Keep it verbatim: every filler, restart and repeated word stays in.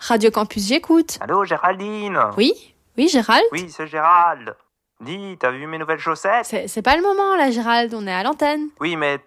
Radio Campus, j'écoute. Allô, Géraldine? Oui? Oui, Gérald? Oui, c'est Gérald. Dis, t'as vu mes nouvelles chaussettes? C'est, c'est pas le moment, là, Gérald, on est à l'antenne. Oui, mais